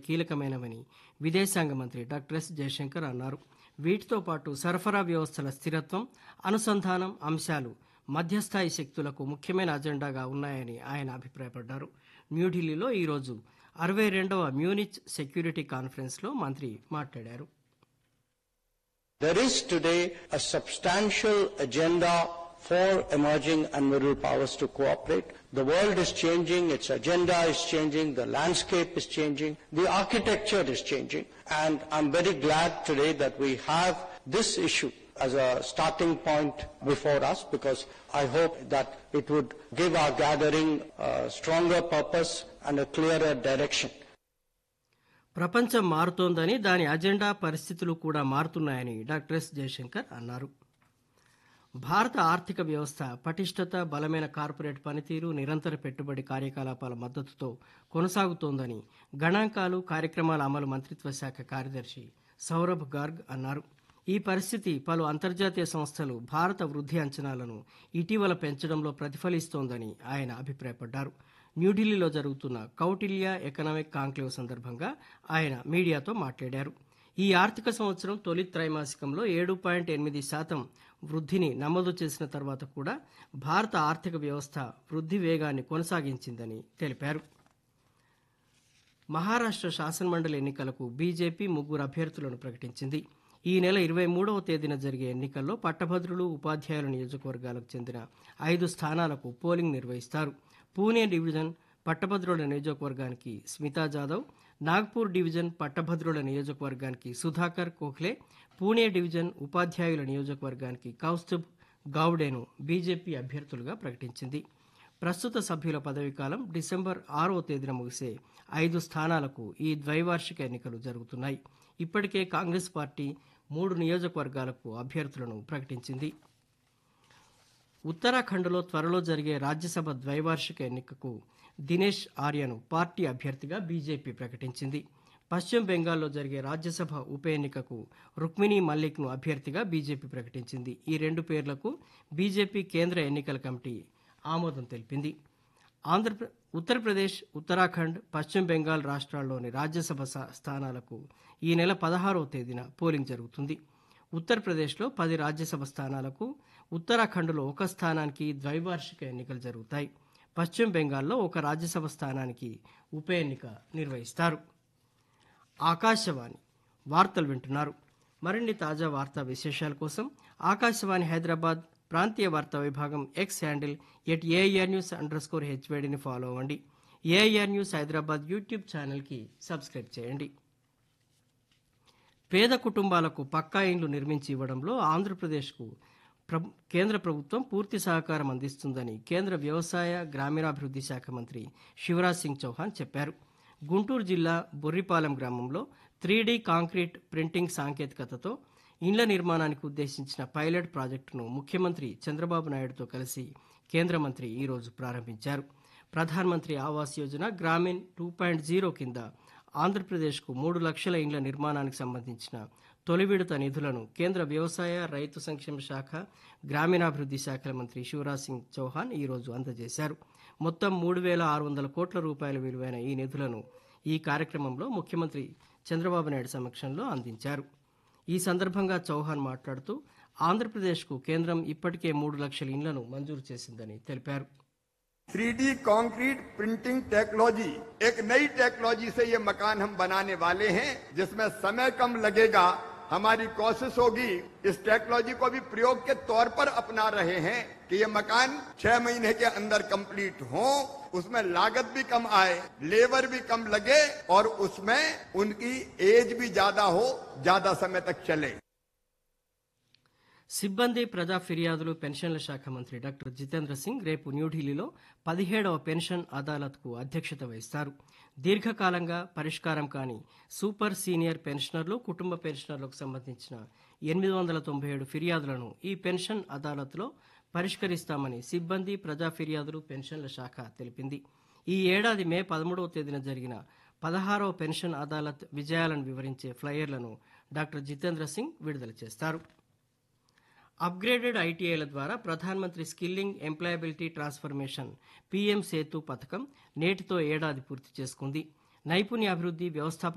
కీలకమైనవని విదేశాంగ మంత్రి doctor yes Jayashankar అన్నారు. వీటితో పాటు సరఫరా వ్యవస్థల స్థిరత్వం, అనుసంధానం అంశాలు మధ్యస్థాయి శక్తులకు ముఖ్యమైన అజెండాగా ఉన్నాయని ఆయన అభిప్రాయపడ్డారు. న్యూఢిల్లీలో ఈరోజు 62వ మ్యూనిచ్ సెక్యూరిటీ కాన్ఫరెన్స్లో మంత్రి మాట్లాడారు. There is today a substantial agenda for emerging and middle powers to cooperate. The world is changing, its agenda is changing, the landscape is changing, the architecture is changing, and I'm very glad today that we have this issue as a starting point before us, because I hope that it would give our gathering a stronger purpose and a clearer direction. ప్రపంచం మారుతోందని, దాని agenda పరిస్థితులు కూడా మారుతున్నాయని doctor yes Jayashankar అన్నారు. భారత ఆర్థిక వ్యవస్థ పటిష్టత, బలమైన corporate పనితీరు, నిరంతర పెట్టుబడి కార్యకలాపాల మద్దతుతో కొనసాగుతోందని గణాంకాలు, కార్యక్రమాల అమలు మంత్రిత్వ శాఖ కార్యదర్శి సౌరభ్ గార్గ్ అన్నారు. ఈ పరిస్థితి పలు అంతర్జాతీయ సంస్థలు భారత వృద్ధి అంచనాలను ఇటీవల పెంచడంలో ప్రతిఫలిస్తోందని ఆయన అభిప్రాయపడ్డారు. న్యూఢిల్లీలో జరుగుతున్న కౌటిల్య ఎకనామిక్ కాంక్లేవ్ సందర్భంగా ఆయన మీడియాతో మాట్లాడారు. ఈ ఆర్థిక సంవత్సరం తొలి త్రైమాసికంలో 7.8% వృద్ధిని నమోదు చేసిన తర్వాత కూడా భారత ఆర్థిక వ్యవస్థ వృద్ధి వేగాన్ని కొనసాగించిందని తెలిపారు. మహారాష్ట్ర శాసనమండలి ఎన్నికలకు బీజేపీ 3 అభ్యర్థులను ప్రకటించింది. ఈ నెల 23వ తేదీన జరిగే ఎన్నికల్లో పట్టభద్రులు, ఉపాధ్యాయుల నియోజకవర్గాలకు చెందిన 5 స్థానాలకు పోలింగ్ నిర్వహిస్తారు. పూణే డివిజన్ పట్టభద్రుల నియోజకవర్గానికి స్మితా జాదవ్, నాగ్పూర్ డివిజన్ పట్టభద్రుల నియోజకవర్గానికి సుధాకర్ కోఖ్లే, పూణే డివిజన్ ఉపాధ్యాయుల నియోజకవర్గానికి కౌస్తుభ్ గౌడేను బీజేపీ అభ్యర్థులుగా ప్రకటించింది. ప్రస్తుత సభ్యుల పదవీకాలం డిసెంబర్ 6వ తేదీన ముగిసే 5 స్థానాలకు ఈ ద్వైవార్షిక ఎన్నికలు జరుగుతున్నాయి. ఇప్పటికే కాంగ్రెస్ పార్టీ 3 నియోజకవర్గాలకు అభ్యర్థులను ప్రకటించింది. ఉత్తరాఖండ్లో త్వరలో జరిగే రాజ్యసభ ద్వైవార్షిక ఎన్నికకు దినేష్ ఆర్యను పార్టీ అభ్యర్థిగా బీజేపీ ప్రకటించింది. పశ్చిమ బెంగాల్లో జరిగే రాజ్యసభ ఉప ఎన్నికకు రుక్మిణీ మల్లిక్ను అభ్యర్థిగా బీజేపీ ప్రకటించింది. ఈ 2 పేర్లకు బీజేపీ కేంద్ర ఎన్నికల కమిటీ ఆమోదం తెలిపింది. ఉత్తరప్రదేశ్, ఉత్తరాఖండ్, పశ్చిమ బెంగాల్ రాష్ట్రాల్లోని రాజ్యసభ స్థానాలకు ఈ నెల 16వ తేదీన పోలింగ్ జరుగుతుంది. ఉత్తరప్రదేశ్లో 10 రాజ్యసభ స్థానాలకు, ఉత్తరాఖండ్లో 1 స్థానానికి ద్వైవార్షిక ఎన్నికలు జరుగుతాయి. పశ్చిమ బెంగాల్లో 1 రాజ్యసభ స్థానానికి ఉప ఎన్నిక నిర్వహిస్తారు. ఆకాశవాణి వార్తలు వింటున్నారు. మరిన్ని తాజా వార్తా విశేషాల కోసం ఆకాశవాణి హైదరాబాద్ ప్రాంతీయ వార్తా విభాగం ఎక్స్ హ్యాండిల్ @AIRnews_HVDని ఫాలో అవ్వండి. ఏఐఆర్ న్యూస్ హైదరాబాద్ యూట్యూబ్ ఛానల్కి సబ్స్క్రైబ్ చేయండి. పేద కుటుంబాలకు పక్కా ఇండ్లు నిర్మించి ఇవ్వడంలో ఆంధ్రప్రదేశ్కు కేంద్ర ప్రభుత్వం పూర్తి సహకారం అందిస్తుందని కేంద్ర వ్యవసాయ, గ్రామీణాభివృద్ధి శాఖ మంత్రి శివరాజ్ సింగ్ చౌహాన్ చెప్పారు. గుంటూరు జిల్లా బొర్రిపాలెం గ్రామంలో 3D కాంక్రీట్ ప్రింటింగ్ సాంకేతికతతో ఇండ్ల నిర్మాణానికి ఉద్దేశించిన పైలట్ ప్రాజెక్టును ముఖ్యమంత్రి చంద్రబాబు నాయుడుతో కలిసి కేంద్ర మంత్రి ఈరోజు ప్రారంభించారు. ప్రధానమంత్రి ఆవాస్ యోజన గ్రామీణ్ 2.0 కింద ఆంధ్రప్రదేశ్కు 3 లక్షల ఇండ్ల నిర్మాణానికి సంబంధించిన తొలి విడత నిధులను కేంద్ర వ్యవసాయ, రైతు సంక్షేమ శాఖ, గ్రామీణాభివృద్ధి శాఖల మంత్రి శివరాజ్ సింగ్ చౌహాన్ ఈరోజు అందజేశారు. మొత్తం 3,600 కోట్ల రూపాయల విలువైన ఈ నిధులను ఈ కార్యక్రమంలో ముఖ్యమంత్రి చంద్రబాబు నాయుడు సమక్షంలో అందించారు. ఈ సందర్భంగా చౌహాన్ మాట్లాడుతూ ఆంధ్రప్రదేశ్కు కేంద్రం ఇప్పటికే 3 లక్షల ఇండ్లను మంజూరు చేసిందని తెలిపారు. 3D कंक्रीट प्रिंटिंग टेक्नोलॉजी एक नई टेक्नोलॉजी से ये मकान हम बनाने वाले हैं, जिसमें समय कम लगेगा. हमारी कोशिश होगी इस टेक्नोलॉजी को भी प्रयोग के तौर पर अपना रहे हैं कि ये मकान 6 महीने के अंदर कंप्लीट हो, उसमें लागत भी कम आए, लेबर भी कम लगे और उसमें उनकी एज भी ज्यादा हो, ज्यादा समय तक चले. సిబ్బంది, ప్రజా ఫిర్యాదులు, పెన్షన్ల శాఖ మంత్రి డాక్టర్ జితేంద్ర సింగ్ రేపు న్యూఢిల్లీలో 17వ పెన్షన్ అదాలత్కు అధ్యక్షత వహిస్తారు. దీర్ఘకాలంగా పరిష్కారం కాని సూపర్ సీనియర్ పెన్షనర్లు, కుటుంబ పెన్షనర్లకు సంబంధించిన 897 ఫిర్యాదులను ఈ పెన్షన్ అదాలత్లో పరిష్కరిస్తామని సిబ్బంది, ప్రజా ఫిర్యాదులు, పెన్షన్ల శాఖ తెలిపింది. ఈ ఏడాది మే 13వ తేదీన జరిగిన 16వ పెన్షన్ అదాలత్ విజయాలను వివరించే ఫ్లయర్లను డాక్టర్ జితేంద్ర సింగ్ విడుదల చేస్తారు. అప్గ్రేడెడ్ ఐటీఐల ద్వారా ప్రధానమంత్రి skilling, employability transformation PM Setu పథకం నేటితో ఏడాది పూర్తి చేసుకుంది. నైపుణ్యాభివృద్ధి, వ్యవస్థాపక